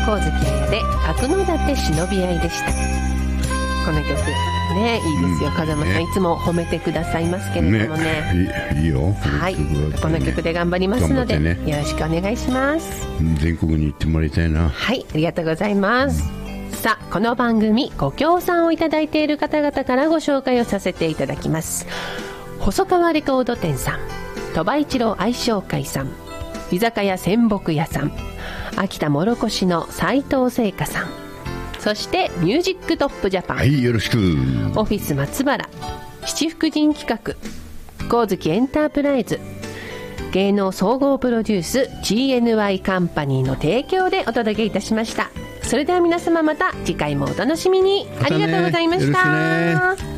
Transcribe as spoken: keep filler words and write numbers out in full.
光月彩で角館忍び合いでした。この曲ね、いいですよ、風間さん、ね、いつも褒めてくださいますけれども ね, ね い, いいよ、 はい、この曲で頑張りますので、ね、よろしくお願いします。 全国に行ってもらいたいな。 はい、ありがとうございます、うん、さあこの番組ご協賛をいただいている方々からご紹介をさせていただきます。細川レコード店さん、鳥羽一郎愛称会さん、居酒屋仙北屋さん、秋田もろこしの斉藤製菓さん、そしてミュージックトップジャパン、 はい、よろしく。 オフィス松原、七福神企画、光月エンタープライズ、芸能総合プロデュース ジーエヌワイ カンパニーの提供でお届けいたしました。それでは皆様また次回もお楽しみに。ありがとうございました。